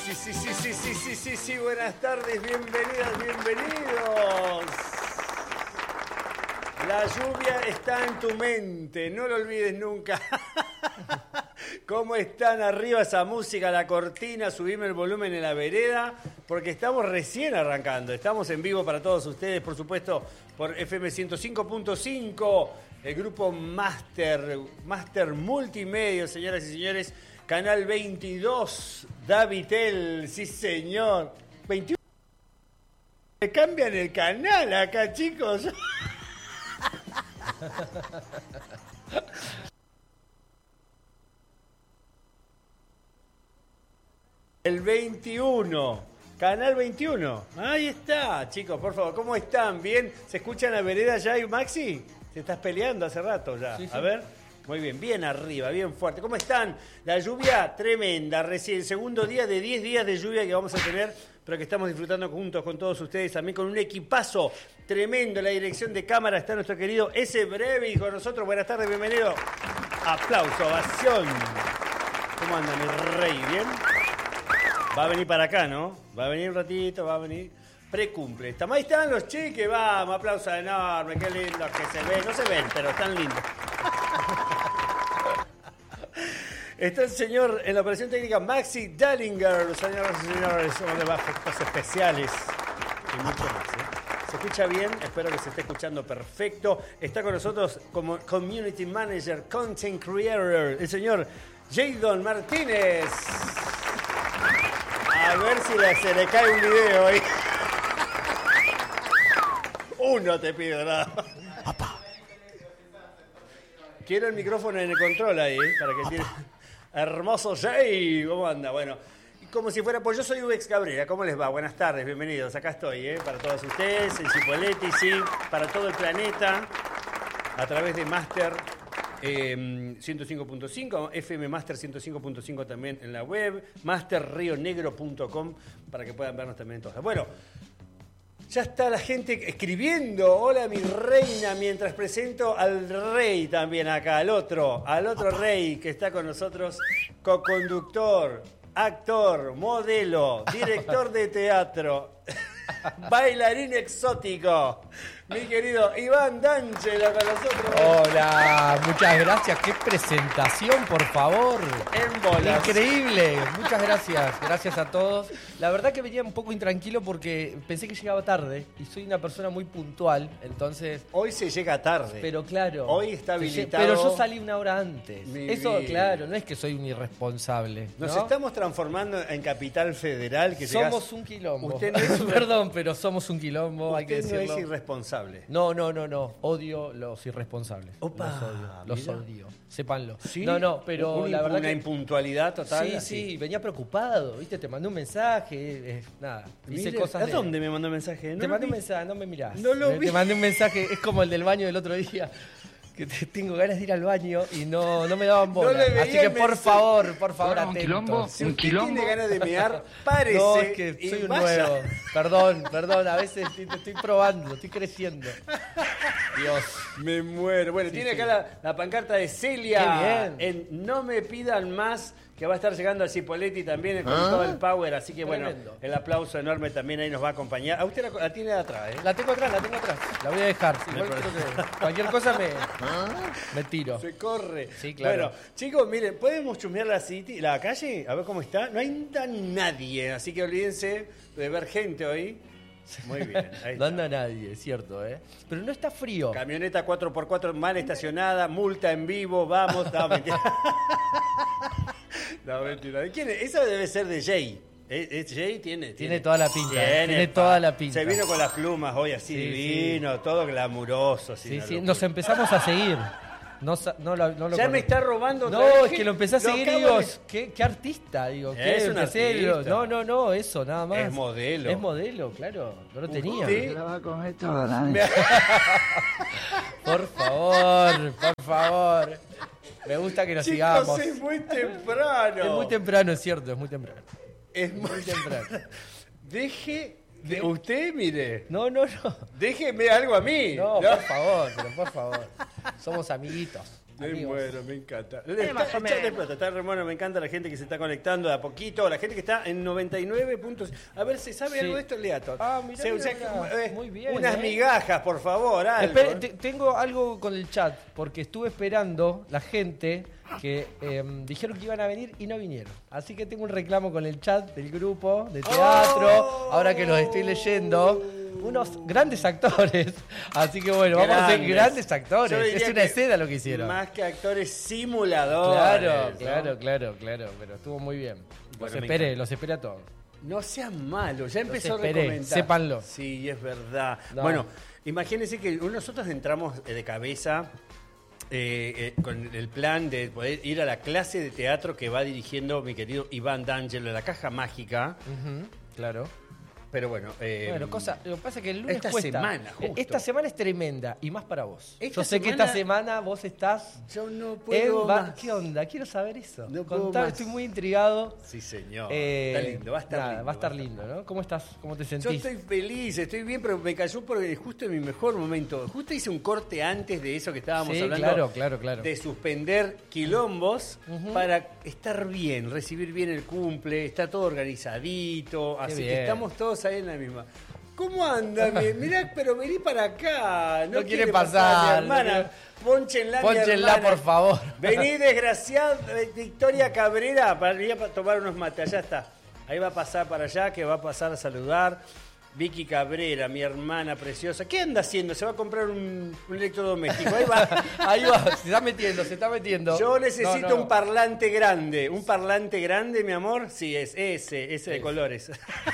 Sí, buenas tardes, bienvenidas, bienvenidos. La lluvia está en tu mente, no lo olvides nunca. ¿Cómo están arriba esa música, la cortina? Subime el volumen en la vereda, porque estamos recién arrancando. Estamos en vivo para todos ustedes, por supuesto, por FM 105.5, el grupo Master Multimedia, señoras y señores. Canal 22, Davitel, sí señor. 21. Me cambian el canal acá, chicos. El 21, Canal 21. Ahí está, chicos, por favor. ¿Cómo están? ¿Bien? ¿Se escuchan la vereda ya, Maxi? ¿Te estás peleando hace rato ya? Sí. A ver. Muy bien, bien arriba, bien fuerte. ¿Cómo están? La lluvia tremenda, recién segundo día de 10 días de lluvia que vamos a tener, pero que estamos disfrutando juntos con todos ustedes, también con un equipazo tremendo. En la dirección de cámara está nuestro querido S. Brevi con nosotros. Buenas tardes, bienvenido. Aplauso, ovación. ¿Cómo anda, mi rey? ¿Bien? Va a venir para acá, ¿no? Va a venir un ratito, va a venir. Precumple. Ahí están los chiques, vamos, aplauso enorme, qué lindos que se ven. No se ven, pero están lindos. Está el señor en la operación técnica Maxi Dallinger, señoras y señores, de efectos especiales y mucho más. ¿Se escucha bien? Espero que se esté escuchando perfecto. Está con nosotros como Community Manager, Content Creator, el señor Jadon Martínez. A ver si se le cae un video ahí. Uno te pido, nada más. Quiero el micrófono en el control ahí, para que tiene... Hermoso Jay, ¿cómo anda? Bueno, como si fuera, pues yo soy Ubex Cabrera, ¿cómo les va? Buenas tardes, bienvenidos, acá estoy, para todos ustedes, en Cipolletti, sí, para todo el planeta, a través de Master 105.5, FM Master 105.5 también en la web, masterrionegro.com, para que puedan vernos también todas. Bueno, ya está la gente escribiendo. Hola, mi reina, mientras presento al rey también acá, al otro rey que está con nosotros, co-conductor, actor, modelo, director de teatro, bailarín exótico, mi querido Iván D'Angelo con nosotros. Hola, muchas gracias. Qué presentación, por favor. En bolas. Increíble. Muchas gracias. Gracias a todos. La verdad que venía un poco intranquilo porque pensé que llegaba tarde y soy una persona muy puntual, entonces... Hoy se llega tarde. Pero claro. Hoy está habilitado. Pero yo salí una hora antes. Eso, vida. Claro, no es que soy un irresponsable. Nos ¿no? estamos transformando en capital federal. Que somos un quilombo. Usted no es Perdón, pero somos un quilombo, usted hay que decirlo. no es irresponsable. No. Odio los irresponsables. Opa, los odio. Sépanlo. ¿Sí? No, pero la verdad una que... impuntualidad total. Sí, venía preocupado, ¿viste? Te mandé un mensaje, nada. Hice Mire, cosas ¿a dónde me mandó un mensaje? Te mandé un mensaje, no me mirás. No lo vi. Te mandé un mensaje, es como el del baño del otro día. Que tengo ganas de ir al baño y no me daban bola. No le veía así que por favor, ¿Un quilombo? Si usted tiene ganas de mear, párese. No, es que soy un vaya. nuevo. Perdón, a veces estoy probando, estoy creciendo. Dios. Me muero. Bueno, Sí, tiene sí. acá la pancarta de Celia. Qué bien. En No me pidan más, que va a estar llegando al Cipolletti también con todo el power. Así que Tremendo. bueno, el aplauso enorme también ahí nos va a acompañar. A usted la tiene de atrás, ¿eh? La tengo atrás. La voy a dejar. No Igual hay creo que cualquier cosa me tiro. Se corre. Sí, claro. Bueno, chicos, miren, ¿podemos chusmear la calle? A ver cómo está. No hay nadie, así que olvídense de ver gente hoy. Muy bien. Ahí No está. anda nadie, es cierto, ¿eh? Pero no está frío. Camioneta 4x4 mal estacionada, multa en vivo, vamos. No, mentira. No, mentira. ¿Quién es? Esa debe ser de Jay. ¿Es Jay? Tiene toda la pinta. Tiene toda la pinta. Se vino con las plumas hoy así Sí, divino, todo glamuroso. Así, Sí, una sí, locura. nos empezamos a seguir. No lo Ya conozco. me está robando. otra No, vez. es que lo empecé a seguir y acabo digo, de- ¿qué artista? Digo, Es un artista. No, eso, nada más. Es modelo. Es modelo, claro. No lo tenía. ¿Usted? ¿Graba con esto, Dani? Por favor. Me gusta que nos Chicos, sigamos. es muy temprano. Es muy temprano, es cierto, es muy temprano. Es muy temprano. Deje de usted, mire. No. Déjeme algo a mí. No, por favor. Somos amiguitos. Me amigos. muero, me encanta. Más o menos. Está re bueno, me encanta la gente que se está conectando de a poquito, la gente que está en 99 puntos. A ver, ¿se sabe Sí. algo de esto, Leato? Mirá, Se- mirá. Muy bien, Unas migajas, por favor, algo. Espere, tengo algo con el chat, porque estuve esperando la gente que dijeron que iban a venir y no vinieron. Así que tengo un reclamo con el chat del grupo de teatro, ahora que los estoy leyendo. Unos grandes actores. Así que bueno, vamos a ser grandes actores. Yo diría Es una que escena lo que hicieron. Más que actores simuladores. Claro, ¿no? claro, pero estuvo muy bien. Bueno, Los esperé a todos. No sean malos, ya empezó a esperé, recomendar. sépanlo. Sí, es verdad. No. Bueno, imagínense que nosotros entramos de cabeza con el plan de poder ir a la clase de teatro que va dirigiendo mi querido Iván D'Angelo, La Caja Mágica. Claro. Pero bueno, Bueno, lo que pasa es que el lunes esta cuesta. semana, justo. Esta semana es tremenda y más para vos. Esta Yo sé que semana- esta semana vos estás yo no puedo más. ¿Qué onda? Quiero saber eso. No puedo Contá, más. estoy muy intrigado. Sí, señor. Está lindo, va a estar nada, lindo. va a estar lindo, ¿no? ¿Cómo estás? ¿Cómo te Yo sentís? estoy feliz, estoy bien, pero me cayó porque justo en mi mejor momento. Justo hice un corte antes de eso que estábamos Sí, hablando. claro. De suspender quilombos para estar bien, recibir bien el cumple, está todo organizadito, así bien. que estamos todos ahí en la misma. ¿Cómo andan? Mirá, pero vení para acá. No quiere pasar, mi hermana. no Pónchenla, mi Pónchenla, hermana. por favor. Vení, desgraciada Victoria Cabrera, para ir a tomar unos mates. Allá está. Ahí va a pasar para allá, que va a pasar a saludar. Vicky Cabrera, mi hermana preciosa. ¿Qué anda haciendo? Se va a comprar un electrodoméstico. Ahí va. Ahí va, se está metiendo. Yo necesito No. un parlante grande. ¿Un parlante grande, mi amor? Sí, es ese de colores.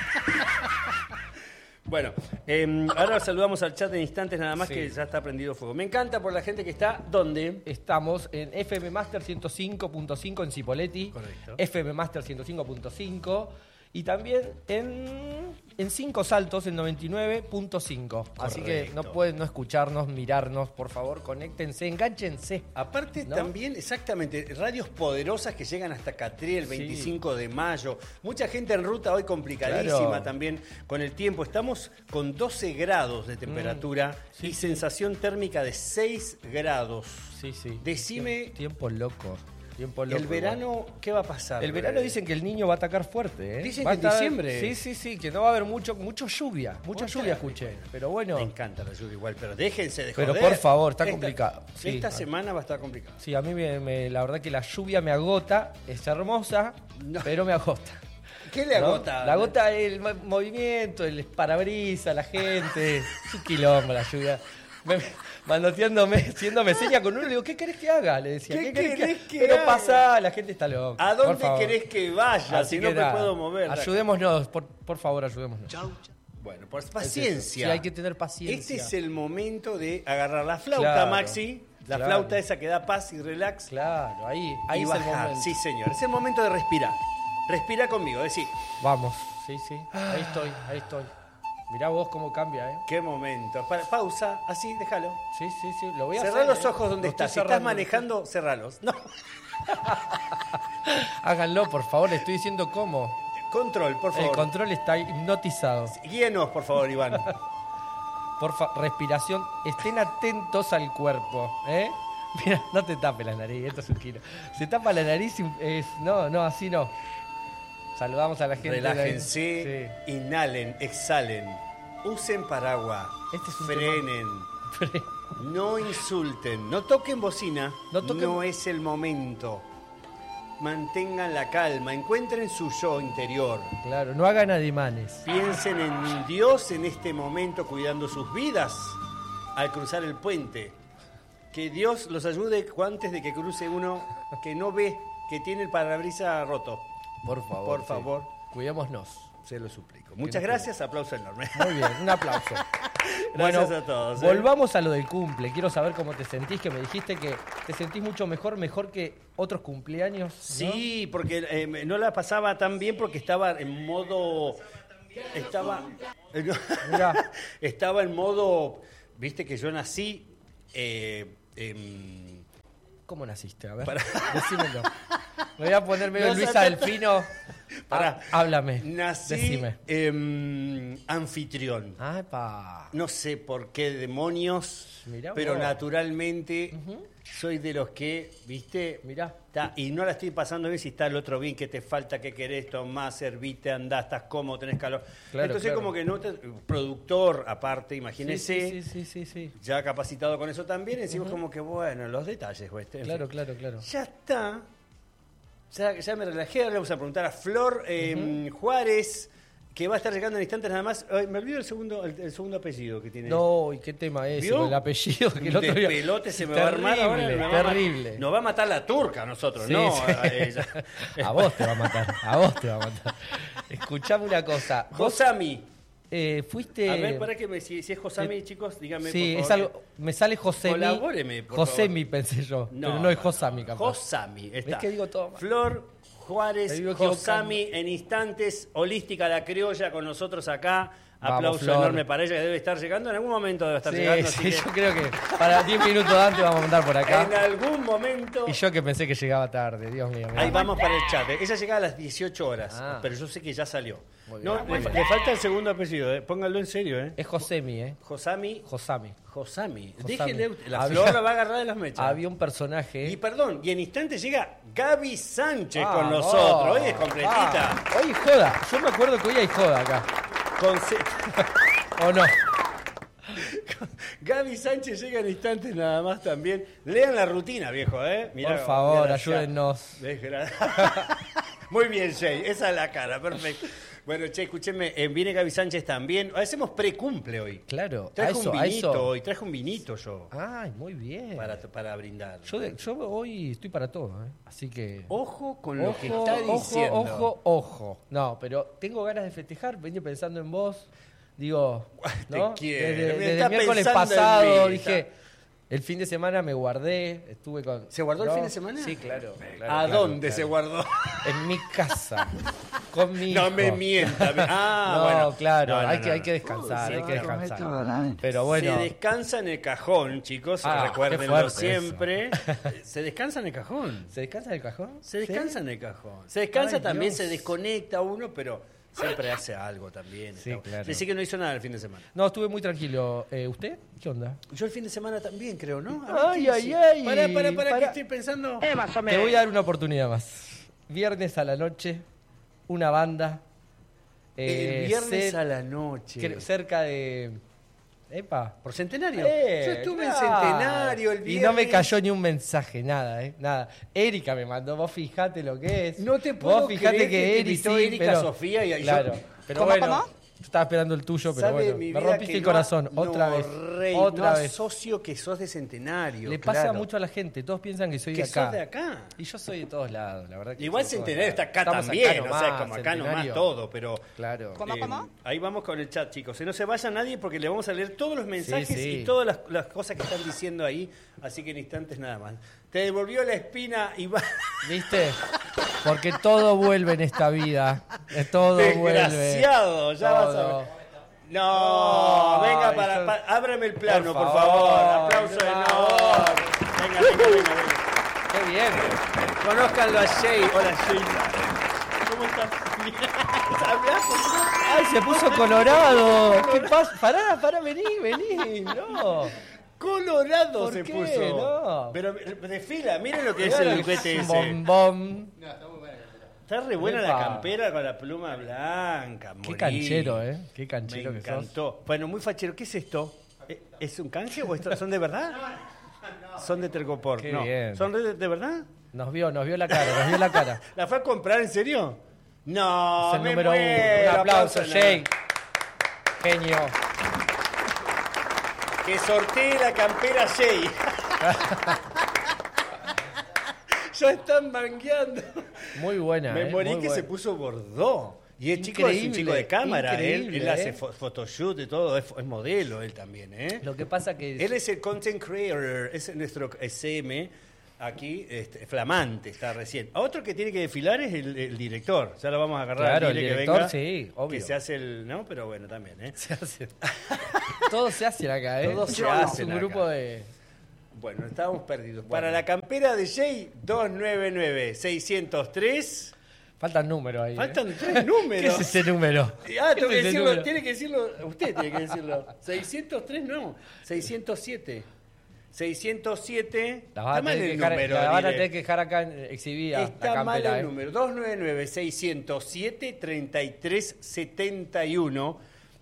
Bueno, ahora saludamos al chat de instantes nada más, Sí. que ya está prendido fuego. Me encanta por la gente que está, ¿dónde? Estamos en FM Master 105.5 en Cipolletti. Correcto. FM Master 105.5. Y también en 5 Saltos, en 99.5. Así que no Correcto. pueden no escucharnos, mirarnos, por favor, conéctense, enganchense. Aparte ¿No? también, exactamente, radios poderosas que llegan hasta Catriel el 25 de mayo. Mucha gente en ruta hoy complicadísima Claro. también con el tiempo. Estamos con 12 grados de temperatura y sensación térmica de 6 grados. Sí. Decime, Tiempo loco. ¿el verano qué va a pasar? El verano dicen que el niño va a atacar fuerte, ¿eh? Dicen Va que en a estar- diciembre. Sí, que no va a haber mucho lluvia. Mucha lluvia escuché. Pero bueno. Me encanta la lluvia igual, pero déjense de Pero joder. por favor, está complicado. Sí. Esta semana va a estar complicada. Sí, a mí la verdad que la lluvia me agota, es hermosa, No. pero me agota. ¿Qué le ¿no? agota? La agota el movimiento, el parabrisas, la gente. Es un quilombo la lluvia. Manoteándome, haciéndome seña con uno, le digo, ¿qué querés que haga? Le decía, ¿Qué querés querés que Pero haga? pasa, la gente está loca. ¿A por dónde favor. querés que vaya? Así Si que no me nada, puedo mover. Ayudémonos, por favor, ayudémonos. Bueno, por Sí, paciencia. hay que tener paciencia. Este es el momento de agarrar la flauta, Claro, Maxi. La claro. flauta esa que da paz y relax. Claro, ahí Y es el bajar. momento. Sí, señor. Es el momento de respirar. Respira conmigo, decí. Vamos, sí. Ahí estoy. Mirá vos cómo cambia, ¿eh? Qué momento. Pausa, así, déjalo. Sí, lo voy a hacer. Cerrá los ojos donde Lo estoy estás. Si estás cerrando. manejando, cerralos. No. Háganlo, por favor, le estoy diciendo cómo. Control, por El favor. control está hipnotizado. Guíenos, por favor, Iván. Respiración, estén atentos al cuerpo, ¿eh? Mira, no te tapes la nariz, esto es un kilo. Se tapa la nariz, no, así no. Saludamos a la gente. Relájense, inhalen, exhalen. Usen paraguas. Este es un Frenen. Sí. No insulten, no toquen bocina, No toquen- no es el momento. Mantengan la calma, encuentren su yo interior. Claro, no hagan ademanes. Piensen en Dios en este momento cuidando sus vidas al cruzar el puente. Que Dios los ayude antes de que cruce uno que no ve, que tiene el parabrisas roto. Por favor. Por sí. favor. Cuidémonos. Se lo suplico. Muchas gracias, aplauso enorme. Muy bien, un aplauso. Gracias a todos, ¿eh? Volvamos a lo del cumple. Quiero saber cómo te sentís, que me dijiste que te sentís mucho mejor que otros cumpleaños. ¿no? Sí, porque no la pasaba tan bien porque estaba en modo... Mirá. Estaba en modo... Viste que yo nací... ¿Cómo naciste? A ver, Para- decímelo. Me voy a poner medio No, Luisa saca- Delfino. Pará. Háblame. Nací Decime. anfitrión. Ay, pa. No sé por qué demonios, Mirá pero vos. naturalmente soy de los que, viste, Mirá. y no la estoy pasando bien si está el otro bien, que te falta, que querés tomar, servite, andás, estás cómodo, tenés calor. Claro, Entonces claro. como que no te, productor aparte, imagínese, Sí. ya capacitado con eso también, decimos como que bueno, los detalles, güey. Claro. Ya está. Ya me relajé, ahora le vamos a preguntar a Flor Juárez, que va a estar llegando en instantes nada más. Ay, me olvido el segundo apellido que tiene. No, ¿y qué tema es? ¿Vio? El apellido que el otro De día... pelote se me va a armar ahora. Terrible. Nos va a matar la turca a nosotros, Sí, ¿no? sí. A ella. A vos te va a matar. Escuchame una cosa. Vos Josami. fuiste... A ver, para que si es Josami, chicos, díganme Sí, por es favor. algo... Me sale Josemi. Colabóreme, por Josemi pensé yo. pero no es Josami, capaz. Josami, está. ¿Ves que digo todo mal? Flor Juárez, Me vivo equivocando. Josami, en instantes, Holística La Criolla con nosotros acá. Vamos, Aplauso Flor. enorme para ella, que debe estar llegando. En algún momento debe estar llegando. así Sí, que yo creo que para 10 minutos antes vamos a mandar por en acá. algún momento. Y yo que pensé que llegaba tarde, Dios mío. mirá. Ahí vamos para el chat. Ella llega a las 18 horas, Ah. pero yo sé que ya salió. Muy bien, No, muy le bien. falta el segundo apellido, pónganlo en serio. Es Josemi, Josami. Josami. Josami. Josami. Déjenle, la Había- Flor la va a agarrar de las mechas. Había un personaje... Y perdón, y en instante llega Gaby Sánchez con Vamos. nosotros. Hoy es completita. Ah, hoy hay joda. Yo me acuerdo que hoy hay joda acá. Con ¿O no? Gaby Sánchez llega en instantes nada más también. Lean la rutina, viejo, ¿eh? Mirá, Por favor, desgraciado. ayúdennos. Muy bien, Jay. Esa es la cara, perfecto. Bueno, che, escúchenme, viene Gaby Sánchez también. Hacemos precumple hoy. Claro, Traje a eso, un a vinito eso. hoy, traje un vinito yo. Ay, muy bien. Para brindar. Yo hoy estoy para todo, ¿eh? Así que... Ojo con lo que está diciendo. Ojo. No, pero tengo ganas de festejar, venía pensando en vos. Digo, ¿no? Te quiero. Desde Está el miércoles pensando en pasado mí, dije, está- el fin de semana me guardé, estuve con... ¿Se guardó el ¿no? fin de semana? Sí, claro. ¿A dónde se guardó? En mi casa, con mi No hijo. me mienta. Ah, No, bueno. claro, No, no, hay no. que descansar, hay que descansar. Pero Se bueno, descansa en el cajón, chicos, Ah, recuérdenlo qué fuerte siempre. Se descansa en el cajón. ¿se descansa en el cajón? Se descansa ¿Sí? en el cajón. Se descansa Ay, también, Dios. se desconecta uno, pero siempre hace algo también. Sí, Está- claro. Decí que no hizo nada el fin de semana. No, estuve muy tranquilo. ¿Usted? ¿Qué onda? Yo el fin de semana también, creo, ¿no? Ay, ¿qué ay, hice? ay. Pará, Pará. ¿qué estoy pensando? Te voy a dar una oportunidad más. Viernes a la noche, una banda. El viernes a la noche. Cerca de... Epa. ¿Por Centenario? Yo estuve en claro. Centenario el Y viernes. no me cayó ni un mensaje, nada, nada. Erika me mandó, vos fijate lo que es. No te puedo Vos fijate creer que te Eri invitó sí, Erika pero- Sofía y ahí claro, yo- pero ¿Cómo, bueno, cómo? yo estaba esperando el tuyo, pero Sabe bueno, mi me vida rompiste que el no corazón, no, otra vez, Rey, otra no vez. asocio que sos de Centenario. Le pasa claro. mucho a la gente, todos piensan que soy Que de acá. sos de acá. Y yo soy de todos lados, la verdad. Que Igual soy de todos Centenario está lados. acá Estamos también, acá o sea, nomás, como acá nomás Centenario. todo, pero... Claro. ¿Cómo, cómo? Ahí vamos con el chat, chicos. Que no se vaya nadie porque le vamos a leer todos los mensajes sí. y todas las cosas que están diciendo ahí. Así que en instantes nada más. Te devolvió la espina, Iván. ¿Viste? Porque todo vuelve en esta vida. Todo vuelve. Desgraciado, ya vas a Todo. ver. No, Ay, venga, yo- ábrame el plano, por Por favor. favor, Aplauso no. enorme. Venga. Qué bien. Conózcanlo a Jay. Hola, Jay. ¿Cómo estás? ¿Hablas? Ay, se puso colorado. ¿Qué pasa? Pará, vení. No. Colorado ¿Por se qué? puso. No. Pero desfila, miren lo que es el juguete Un ese. bombón. Está re buena la Epa. campera con la pluma blanca. Qué morí. canchero, ¿eh? Qué Me canchero que sos. encantó. Bueno, muy fachero. ¿Qué es esto? ¿Es un canje o esto, son de verdad? Son de Tergopor. Qué no. bien. ¿Son de verdad? Nos vio la cara. ¿La fue a comprar en serio? No, Es el me número uno. muero. Un aplauso, Aplauso, Jay. Genio. Que sortee la campera Jay. Ya están mangueando. Muy buena. Me morí muy que buena. se puso bordó. Y el chico es un Increíble, chico de cámara. increíble, Él hace ¿eh? photoshoot y todo. Es modelo él también, ¿eh? Lo que pasa que... Él es el content creator. Es nuestro SM. Aquí, flamante, está recién. Otro que tiene que desfilar es el director. Ya lo vamos a agarrar. Claro, al el Dire director, que venga, sí, obvio. Que se hace el... No, pero bueno, también, ¿eh? Se hace. Todo se hace acá, ¿eh? Todo se Es hace un acá. grupo de... Bueno, estábamos perdidos. Para la campera de Jay, 299-603. Faltan números ahí. ¿eh? Faltan 3 números. ¿Qué es ese número? Ah, tengo ¿Qué que es ese decirlo, número? tiene que decirlo, usted tiene que decirlo. 603 no, 607. 607. La van a tener que dejar acá exhibida. Está mal el número. 299-607-3371.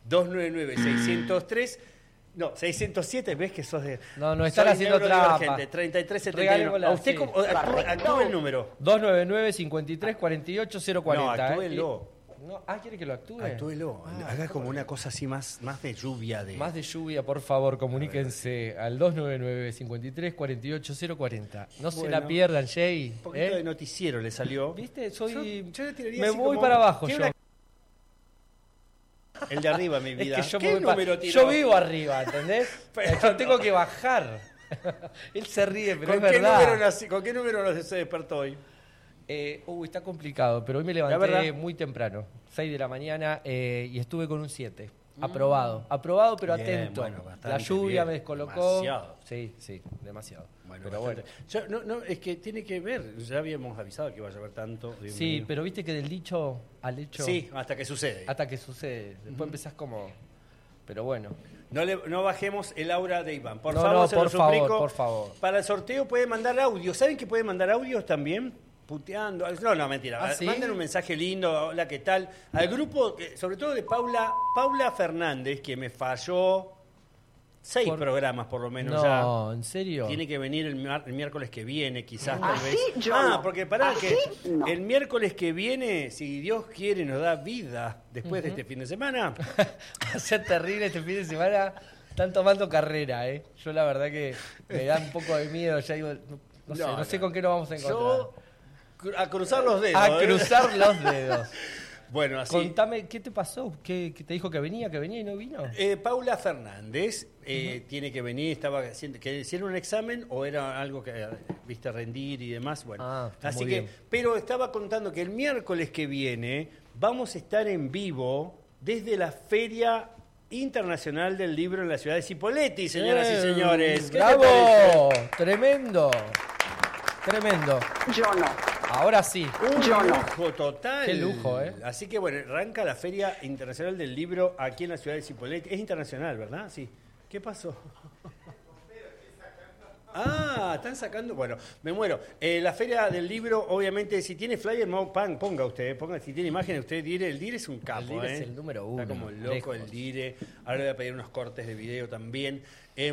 299-603. No, 607, ves que sos de... No, están haciendo trampa. 3371. ¿A usted actúe el número? 299-53-48-040. No, actúelo. ¿Quiere que lo actúe? Actúelo. Haga como una cosa así más de lluvia. Más de lluvia, por favor, comuníquense al 299-53-48-040. No se la pierdan, Jay. Un poquito de noticiero le salió. ¿Viste? Yo le tiraría me así voy como... para abajo yo. El de arriba, mi vida. Es que yo vivo arriba, ¿entendés? Yo tengo que bajar. Él se ríe, pero es ¿Con verdad. ¿Con qué número se despertó hoy? Está complicado, pero hoy me levanté muy temprano, 6 de la mañana, y estuve con un 7. Aprobado, pero bien, atento. Bueno, la lluvia me descolocó. Demasiado. Sí, demasiado. Bueno, pero bastante. No, es que tiene que ver, ya habíamos avisado que iba a llover tanto. Sí, pero viste que del dicho al hecho... Sí, hasta que sucede. Después empezás como... Pero bueno. No bajemos el aura de Iván. Por favor. Para el sorteo puede mandar audio. ¿Saben que puede mandar audios también? Puteando. No, mentira. ¿Sí? Manden un mensaje lindo. Hola, ¿qué tal? Al grupo, sobre todo de Paula Fernández, que me falló 6 programas por lo menos ya. No, ¿en serio? Tiene que venir el miércoles que viene, quizás, tal vez. Porque el miércoles que viene, si Dios quiere, nos da vida después de este fin de semana. Va a ser terrible este fin de semana. Están tomando carrera, ¿eh? Yo la verdad que me da un poco de miedo. Ya digo, no sé con qué nos vamos a encontrar. A cruzar los dedos. Cruzar los dedos. Bueno, así. Contame, ¿qué te pasó? ¿Qué te dijo que venía y no vino? Paula Fernández tiene que venir, que hicieron un examen o era algo que viste rendir y demás. Bueno, así que, pero estaba contando que el miércoles que viene vamos a estar en vivo desde la Feria Internacional del Libro en la ciudad de Cipolletti, señoras y señores. ¡Bravo! Tremendo. Yo no. Ahora sí. Un lujo total. Qué lujo, ¿eh? Así que bueno, arranca la Feria Internacional del Libro aquí en la ciudad de Cipolletti. Es internacional, ¿verdad? Sí. ¿Qué pasó? Están sacando. Bueno, me muero. La Feria del Libro, obviamente, si tiene flyer, ponga usted. Si tiene imágenes, usted dire. El dire es un capo. El dire es el número 1. Está como loco el dire. Ahora le voy a pedir unos cortes de video también.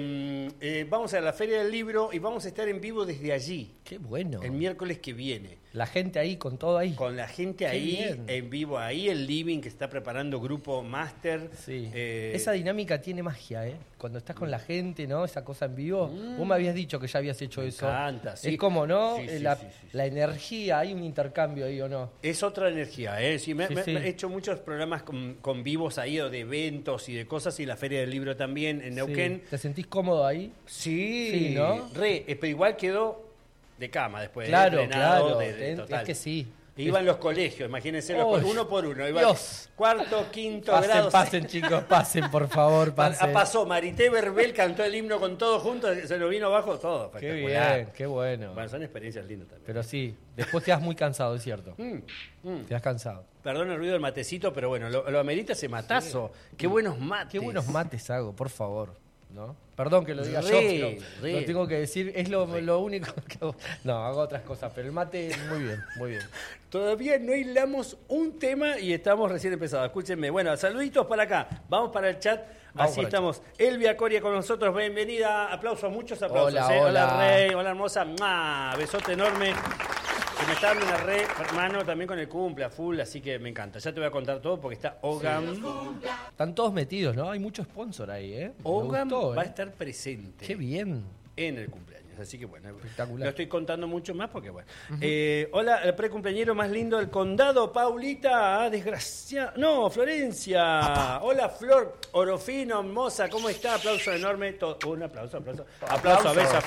Vamos a la Feria del Libro y vamos a estar en vivo desde allí. Qué bueno. El miércoles que viene. La gente ahí, con todo ahí. Con la gente Qué ahí, bien. en vivo ahí, el living que está preparando Grupo Máster. Sí. Esa dinámica tiene magia, ¿eh? Cuando estás con la gente, ¿no? Esa cosa en vivo. Vos me habías dicho que ya habías hecho eso. Me encanta, sí. Es como, ¿no? Sí, la energía, hay un intercambio ahí, ¿o no? Es otra energía, ¿eh? Sí, me he hecho muchos programas con vivos ahí, o de eventos y de cosas, y la Feria del Libro también en Neuquén. ¿Te sentís cómodo ahí? Sí, ¿no? Pero igual quedó de cama después. Claro. Total. Es que sí. Iban los colegios, imagínense, uno por uno. Dios. Cuarto, quinto grado. Pasen, chicos, pasen, por favor, pasen. Pasó, Marité Verbel cantó el himno con todo juntos, se lo vino abajo todo. Qué bien, qué bueno. Bueno, son experiencias lindas también. Pero sí, después quedas muy cansado, es cierto. Quedas cansado. Perdón el ruido del matecito, pero bueno, lo amerita ese matazo. Sí. Qué buenos mates. Qué buenos mates hago, por favor. ¿No? Perdón que lo diga yo, pero lo tengo que decir, es lo único que hago. No, hago otras cosas, pero el mate, muy bien. Todavía no hilamos un tema y estamos recién empezados. Escúchenme. Bueno, saluditos para acá. Vamos para el chat. Así estamos. Elvia Coria con nosotros. Bienvenida. Aplausos, muchos aplausos. Hola, Rey. Hola, hermosa. Besote enorme. Que me está dando una hermano, también con el cumple a full, así que me encanta. Ya te voy a contar todo porque está Ogam. Sí. Están todos metidos, ¿no? Hay mucho sponsor ahí, ¿eh? Ogam va a estar presente. Qué bien. En el cumpleaños, así que bueno. Espectacular. No estoy contando mucho más porque bueno. Hola, el precumpleañero más lindo del condado, Paulita. Desgraciada. No, Florencia. Apá. Hola, Flor. Orofino, hermosa, ¿cómo está? Aplauso enorme. Un aplauso. Aplauso, beso.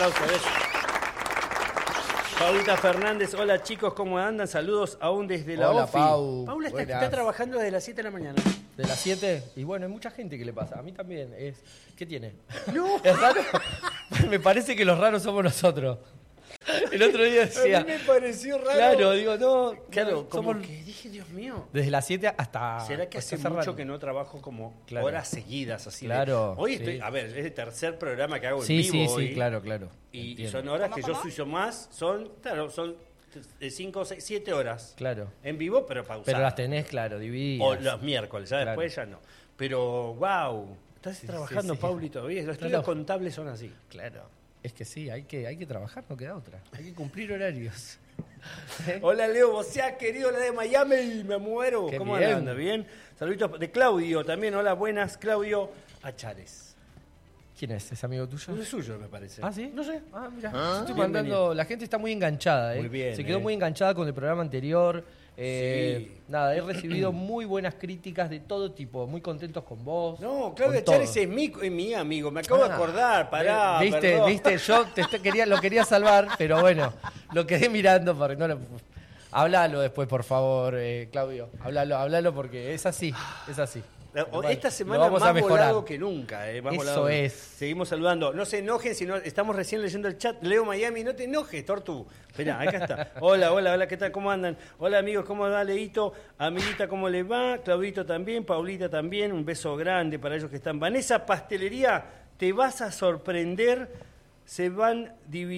Paulita Fernández, hola chicos, ¿cómo andan? Saludos aún desde la hola, OFI. Paula está trabajando desde las 7 de la mañana. ¿De las 7? Y bueno, hay mucha gente que le pasa. A mí también. ¿Qué tiene? No. ¿Es raro? Me parece que los raros somos nosotros. El otro día A decía... mí me pareció raro. Claro, digo, no... Claro, como somos que dije, Dios mío. desde las 7 hasta... ¿Será que hace hasta mucho cerrar? que no trabajo como Claro. horas seguidas así? Claro, Hoy sí. estoy, a ver, es el tercer programa que hago en Sí, vivo sí, hoy. sí, claro. Y Entiendo. son horas que yo suyo más, son 5, 6, 7 horas. Claro. En vivo, pero pausadas. Pero las tenés, claro, divididas. O los miércoles, ya Claro. después ya no. Pero, wow, estás Sí, trabajando, sí. Pauli, todavía. Los estudios Claro. contables son así. Claro. Es que sí, hay que trabajar, no queda otra. Hay que cumplir horarios. Hola, Leo Bociá, querido, la de Miami, me muero. Qué ¿Cómo bien. anda? ¿Bien? Saluditos de Claudio también. Hola, buenas, Claudio Achares. ¿Quién es? ¿Es amigo tuyo? No es suyo, me parece. ¿Ah, sí? No sé. Ah, mira. Ah, Estoy bienvenido. mandando... La gente está muy enganchada, ¿eh? Muy bien, Se quedó ¿eh? muy enganchada con el programa anterior. Sí. Nada, he recibido muy buenas críticas de todo tipo. Muy contentos con vos. No, Claudio con Achares todo. es mi amigo. Me acabo de acordar. Pará, ¿Viste? perdón. ¿Viste? Yo lo quería salvar, pero bueno, lo quedé mirando porque no lo... Háblalo después, por favor, Claudio. Háblalo porque es así, es así. Esta Lo semana vamos a más mejorar. volado que nunca. Más Eso volado. es. Seguimos saludando. No se enojen si no estamos recién leyendo el chat. Leo Miami, no te enojes, Tortu. Esperá, acá está. Hola, ¿qué tal? ¿Cómo andan? Hola, amigos, ¿cómo va, Leito? Amiguita, ¿cómo le va? Claudito también, Paulita también. Un beso grande para ellos que están. Vanessa Pastelería, te vas a sorprender. Se ven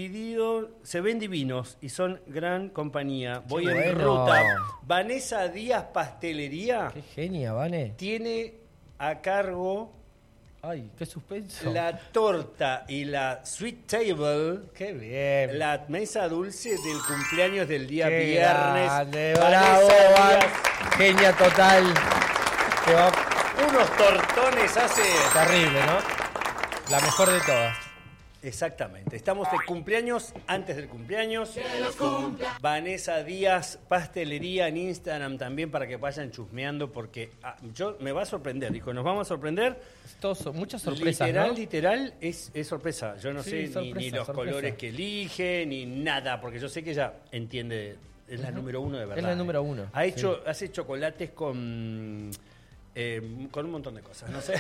divinos y son gran compañía. Voy en bueno. ruta. Vanessa Díaz Pastelería Qué genia, Vane. tiene a cargo Ay, qué suspenso. la torta y la sweet table, Qué bien. la mesa dulce del cumpleaños del día Qué viernes. grande, Vanessa bravo, Díaz, Genia total. Te va unos tortones hace... terrible, ¿no? La mejor de todas. Exactamente. Estamos de cumpleaños, antes del cumpleaños. Vanessa Díaz Pastelería en Instagram también para que vayan chusmeando porque me va a sorprender. Dijo, nos vamos a sorprender. Muchas sorpresas, Literal, es sorpresa. Yo no Sí, sé sorpresa, ni los sorpresa. colores que elige, ni nada, porque yo sé que ella entiende, es la número uno de verdad. Es la número uno, Hace chocolates con un montón de cosas, no sé.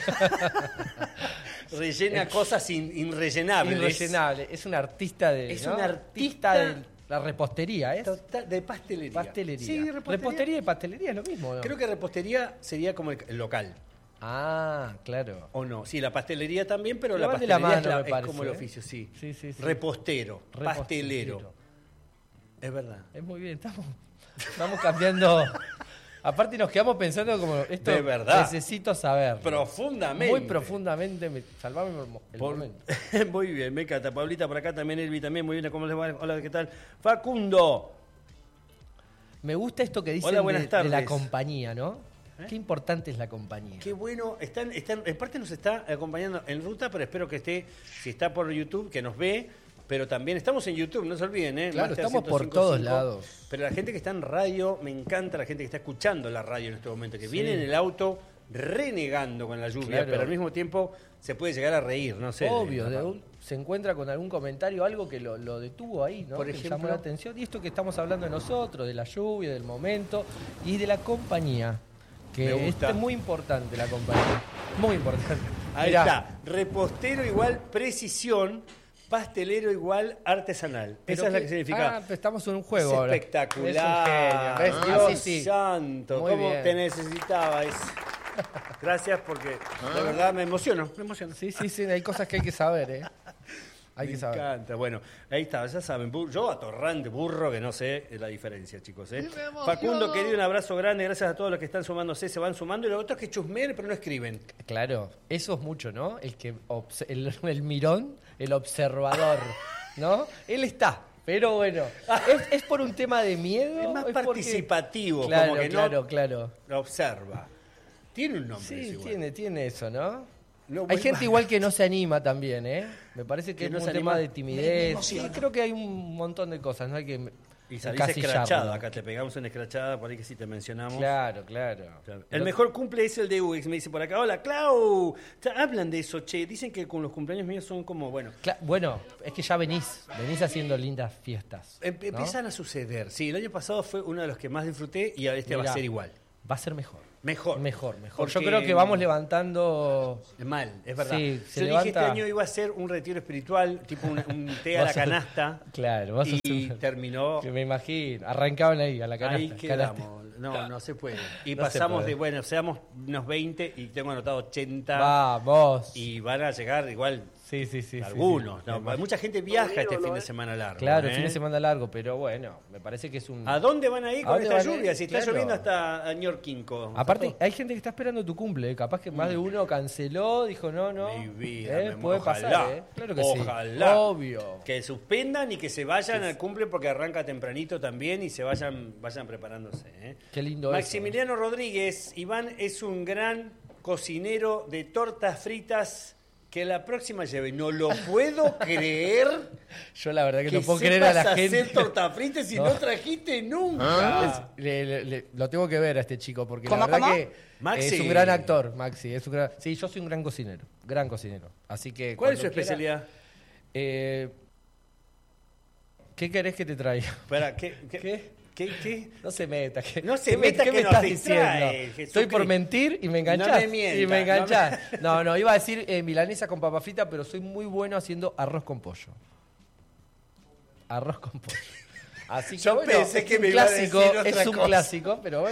Rellena cosas irrellenables. Irrellenable. Es un artista de. Es ¿no? un artista de la repostería, ¿es? Total, de pastelería. Pastelería. Sí, Repostería y pastelería es lo mismo, ¿no? Creo que repostería sería como el local. Ah, claro. ¿O no? Sí, la pastelería también, pero la van de la pastelería mano, me es parece, como el ¿eh? oficio, sí. Sí. Repostero, pastelero. Es verdad. Es muy bien, estamos cambiando. Aparte nos quedamos pensando como esto De verdad. necesito saber. Profundamente. Muy profundamente. Salvame el momento. Muy bien, me encanta. Pablita por acá también, Elvi también, muy bien, ¿cómo les va? Hola, ¿qué tal? Facundo. Me gusta esto que dicen Hola, buenas de la tardes. compañía, ¿no? Qué importante es la compañía. Qué bueno, en parte nos está acompañando en ruta, pero espero que esté, si está por YouTube, que nos ve, pero también estamos en YouTube, no se olviden, ¿eh? Claro, Master estamos por 105.5. todos lados. Pero la gente que está en radio, me encanta la gente que está escuchando la radio en este momento, que viene en el auto renegando con la lluvia, Claro. pero al mismo tiempo se puede llegar a reír, no sé. Obvio, se encuentra con algún comentario, algo que lo detuvo ahí, ¿no? Por Que ejemplo. llamó la atención. Y esto que estamos hablando de nosotros, de la lluvia, del momento y de la compañía. Me Que gusta. es muy importante la compañía. Muy importante. Ahí Mirá, está, repostero igual precisión, pastelero igual artesanal. pero Esa es la qué- que significa. estamos en un juego Es ahora. espectacular. Es un genio. ¿Ves? Dios, Dios santo, Muy cómo bien. te necesitaba. Gracias porque de verdad me emociono. Sí, hay cosas que hay que saber, ¿eh? Hay Me que saber. encanta. Bueno, ahí está, ya saben. Yo atorrante, burro, que no sé la diferencia, chicos. Facundo, querido, un abrazo grande. Gracias a todos los que están sumándose, se van sumando. Y los otros que chusmean, pero no escriben. Claro, eso es mucho, ¿no? El que el mirón, el observador, ¿no? Él está, pero bueno, ¿es por un tema de miedo? Es más porque- participativo, Claro, como que claro. no observa. Tiene un nombre. Sí, ese igual. tiene eso, ¿no? No, Hay muy gente mal. igual que no se anima también, ¿eh? Me parece que ¿Que no es se un tema anima? de timidez. Sí, creo que hay un montón de cosas, no hay que Y salís encasillarlo. escrachado. Acá te pegamos una escrachada, por ahí que sí te mencionamos. Claro. El mejor cumple es el de UX, me dice por acá. Hola, Clau. Hablan de eso, che. Dicen que con los cumpleaños míos son como, bueno, Bueno, es que ya venís haciendo lindas fiestas. ¿no? empiezan a suceder. Sí, el año pasado fue uno de los que más disfruté y este va Mirá, a ser igual. Va a ser mejor. Mejor. Porque yo creo que vamos levantando... Mal, es verdad. Sí, yo dije este año iba a ser un retiro espiritual, tipo un té a la canasta. Claro, vas a hacer... terminó... Que me imagino, arrancaban ahí, a la canasta. Ahí quedamos. No se puede. Y No pasamos se puede. seamos unos 20 y tengo anotado 80. Vamos. Y van a llegar igual Sí. algunos. Sí. ¿No? Mucha gente viaja este fin de semana largo. Claro, el fin de semana largo, pero bueno, me parece que es un... ¿A dónde van a ir con esta lluvia? Si está Claro. lloviendo hasta a Ñorquinco. Aparte, hay gente que está esperando tu cumple, capaz que más de uno canceló, dijo no. Mi vida, puede ojalá, pasar, Claro que ojalá. sí. Obvio. Que suspendan y que se vayan al cumple porque arranca tempranito también y se vayan preparándose. Qué lindo Maximiliano Rodríguez, Iván es un gran cocinero de tortas fritas que la próxima lleve. No lo puedo creer. Yo la verdad que no puedo sepas creer a la gente. hacer tortas fritas y no trajiste nunca. Lo tengo que ver a este chico porque ¿Cómo, la verdad cómo? que Maxi. es un gran actor, Maxi. Sí, yo soy un gran cocinero. Así que ¿Cuál es su cuando quiera, especialidad? ¿Qué querés que te traiga? Espera, ¿Qué? No se meta. No se meta ¿Qué que me nos estás distrae, diciendo? Jesucristo. Estoy por mentir y me enganchás. No me mientas, y me enganchás. No, iba a decir milanesa con papa frita, pero soy muy bueno haciendo arroz con pollo. Así que Yo bueno, pensé es que un me iba a clásico, decir otra es un cosa. clásico, pero bueno.